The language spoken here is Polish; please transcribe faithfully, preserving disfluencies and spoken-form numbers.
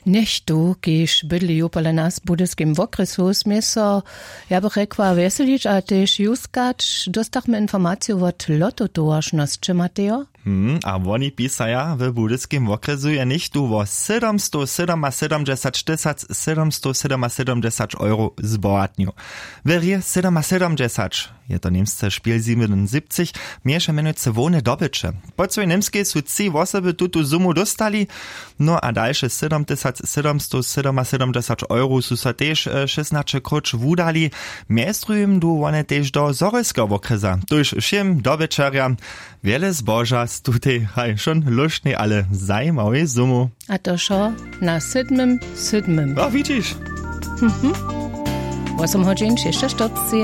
Niechtu, kiż bydli upale nas w budyskim okresu, smie so, ja bych rekła, weselić, a też juskać, dostachmy informację od lotu towarzności, Mateo? Hmm, a oni pisaja w budyskim okresu je niechtu o siedemsto siedemdziesiąt tysięcy siedemsto siedemdziesiąt euro zbohatniu. Werie siedemdziesiąt je to niemsce szpiel siedemundsiebzig, miesze menujce wone dobycze. Po swojej niemskiej su trzy osoby tutu sumu dostali, no a dalsze siedem tysięcy siedemsto siedemdziesiąt euro su so też szesnaście kroć wudali, miestrujem du one też do zorejskiego okresa. Tuż všim dobyczeria, wiele zboża z tutej, haj, schon luštnej, ale zajímavej sumu. A to šo na siedmym, siedmym. O, widzisz? Mhm. Osem hodin, šešta štoci.